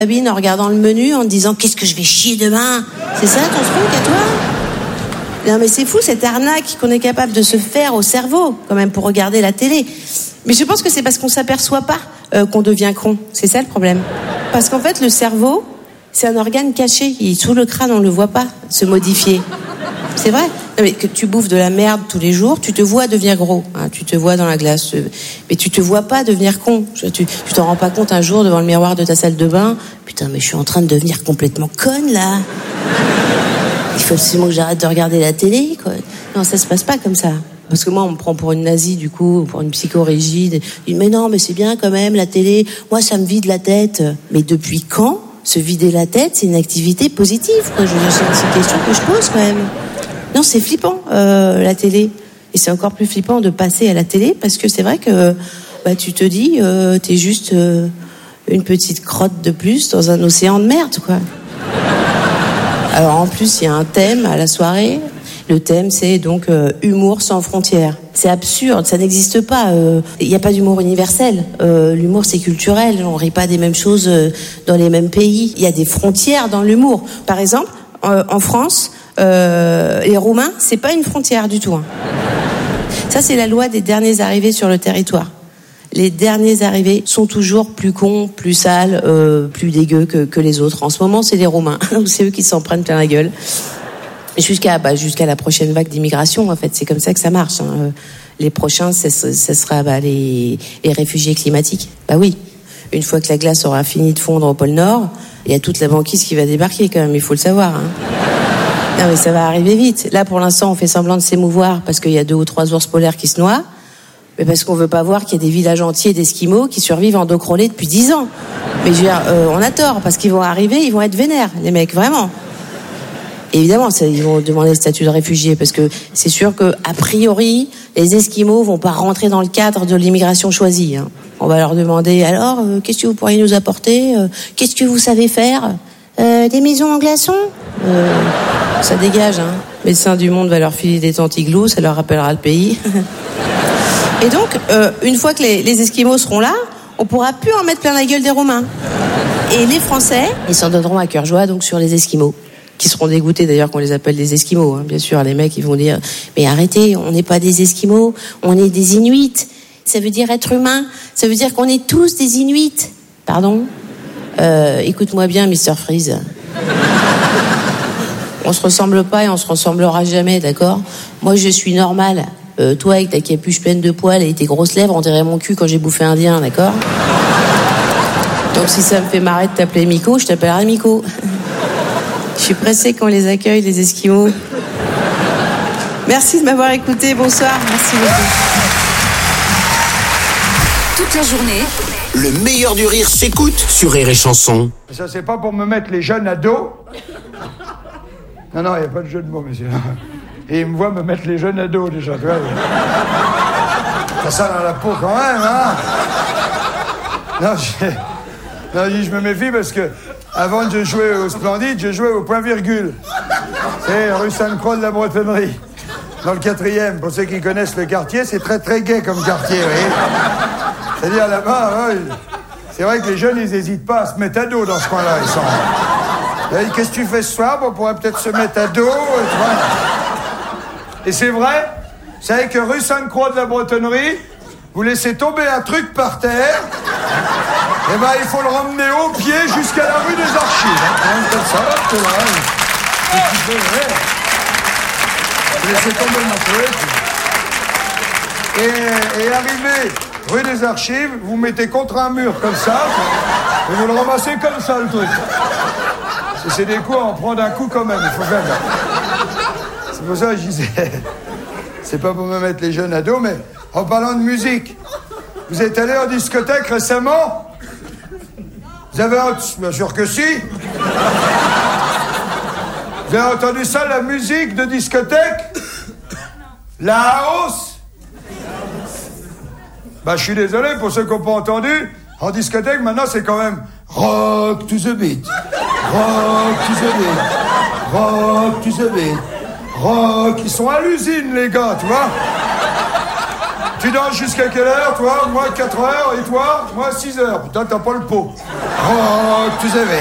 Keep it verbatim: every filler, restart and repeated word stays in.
cabine en regardant le menu, en te disant qu'est-ce que je vais chier demain. C'est ça ton truc à toi? Non mais c'est fou cette arnaque qu'on est capable de se faire au cerveau quand même pour regarder la télé. Mais je pense que c'est parce qu'on s'aperçoit pas euh, qu'on devient con. C'est ça le problème. Parce qu'en fait le cerveau, c'est un organe caché. Il est sous le crâne, on le voit pas se modifier. C'est vrai. Non, mais que tu bouffes de la merde tous les jours, tu te vois devenir gros. Hein, tu te vois dans la glace. Mais tu te vois pas devenir con. Tu, tu t'en rends pas compte un jour devant le miroir de ta salle de bain. Putain, mais je suis en train de devenir complètement conne, là. Il faut absolument que j'arrête de regarder la télé, quoi. Non, ça se passe pas comme ça. Parce que moi, on me prend pour une nazie, du coup, pour une psychorigide. Je dis, mais non, mais c'est bien quand même, la télé. Moi, ça me vide la tête. Mais depuis quand se vider la tête, c'est une activité positive, quoi. Je veux dire, c'est une question que je pose, quand même. Non, c'est flippant, euh, la télé. Et c'est encore plus flippant de passer à la télé, parce que c'est vrai que bah, tu te dis, euh, t'es juste euh, une petite crotte de plus dans un océan de merde, quoi. Alors en plus, il y a un thème à la soirée. Le thème, c'est donc euh, humour sans frontières. C'est absurde, ça n'existe pas. Il euh, n'y a pas d'humour universel. Euh, l'humour, c'est culturel. On rit pas des mêmes choses euh, dans les mêmes pays. Il y a des frontières dans l'humour. Par exemple, euh, en France, euh, les Roumains, c'est pas une frontière du tout. Hein. Ça, c'est la loi des derniers arrivés sur le territoire. Les derniers arrivés sont toujours plus cons, plus sales, euh, plus dégueux que, que les autres. En ce moment, c'est les Roumains. C'est eux qui s'en prennent plein la gueule. Jusqu'à bah, jusqu'à la prochaine vague d'immigration, en fait, c'est comme ça que ça marche. Hein. Les prochains, ce sera bah, les, les réfugiés climatiques. Bah oui, une fois que la glace aura fini de fondre au pôle Nord, il y a toute la banquise qui va débarquer quand même, il faut le savoir. Hein. Non mais ça va arriver vite. Là, pour l'instant, on fait semblant de s'émouvoir parce qu'il y a deux ou trois ours polaires qui se noient, mais parce qu'on veut pas voir qu'il y a des villages entiers d'Esquimaux qui survivent en dos crawlé depuis dix ans. Mais je veux dire, euh, on a tort, parce qu'ils vont arriver, ils vont être vénères, les mecs, vraiment. Et évidemment, ça, ils vont demander le statut de réfugié, parce que c'est sûr que, a priori, les Esquimaux vont pas rentrer dans le cadre de l'immigration choisie. Hein. On va leur demander, alors, euh, qu'est-ce que vous pourriez nous apporter euh, Qu'est-ce que vous savez faire euh, Des maisons en glaçons euh, Ça dégage, hein. Médecins du Monde va leur filer des tantiglous, ça leur rappellera le pays. Et donc, euh, une fois que les, les Esquimaux seront là, on pourra plus en mettre plein la gueule des Romains. Et les Français, ils s'en donneront à cœur joie, donc, sur les Esquimaux. Qui seront dégoûtés d'ailleurs qu'on les appelle des Esquimaux, hein. Bien sûr, les mecs ils vont dire mais arrêtez, on n'est pas des Esquimaux, on est des Inuits. Ça veut dire être humain, ça veut dire qu'on est tous des Inuits. Pardon euh, Écoute-moi bien, mister Freeze. On se ressemble pas et on se ressemblera jamais, d'accord? Moi je suis normal. Euh, toi avec ta capuche pleine de poils et tes grosses lèvres, on dirait mon cul quand j'ai bouffé indien, d'accord? Donc si ça me fait marrer de t'appeler Miko, je t'appellerai Miko. Je suis pressée qu'on les accueille, les Esquimaux. Merci de m'avoir écouté. Bonsoir. Merci beaucoup. Toute la journée, le meilleur du rire s'écoute sur Rire et Chanson. Ça, c'est pas pour me mettre les jeunes à dos. Non, non, il n'y a pas de jeu de mots, monsieur. Et ils me voient me mettre les jeunes à dos, déjà. Tu vois. Ça sent dans la peau quand même, hein. Non, je... non, je me méfie parce que avant de jouer au Splendide, je jouais au point-virgule. C'est rue Sainte-Croix de la Bretonnerie. Dans le quatrième, pour ceux qui connaissent le quartier, c'est très très gai comme quartier, vous voyez. C'est-à-dire là-bas, ouais, c'est vrai que les jeunes, ils n'hésitent pas à se mettre à dos dans ce coin-là. Ils sont... Là, qu'est-ce que tu fais ce soir? Bon, on pourrait peut-être se mettre à dos. Et, et c'est vrai, vous savez que rue Sainte-Croix de la Bretonnerie, vous laissez tomber un truc par terre, et ben il faut le ramener au pied jusqu'à la rue des Archives. Hein, comme ça, là, là. Et vous laissez tomber un truc. Et, et arrivé rue des Archives, vous mettez contre un mur comme ça, et vous le ramassez comme ça, le truc. Si c'est des coups, on prend d'un coup quand même, il faut faire. C'est pour ça que je disais, c'est pas pour me mettre les jeunes à dos, mais en parlant de musique, vous êtes allé en discothèque récemment? Vous avez entendu... Bien sûr que si. Vous avez entendu ça, la musique de discothèque? La house? Bah, je suis désolé pour ceux qui n'ont pas entendu. En discothèque, maintenant, c'est quand même rock to the beat. Rock to the beat. Rock to the beat. Rock. Ils sont à l'usine, les gars, tu vois? Tu danses jusqu'à quelle heure, toi? Moi, quatre heures, et toi? Moi, six heures. Putain, t'as pas le pot. Oh, tu savais.